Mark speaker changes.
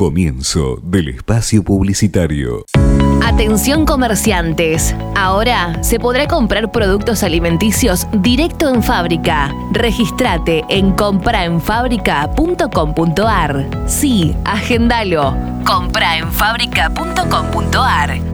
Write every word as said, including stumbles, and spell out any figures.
Speaker 1: Comienzo del espacio publicitario.
Speaker 2: Atención comerciantes, ahora se podrá comprar productos alimenticios directo en fábrica. Regístrate en compraenfabrica punto com punto ar. Sí, agendalo. compraenfabrica punto com punto ar.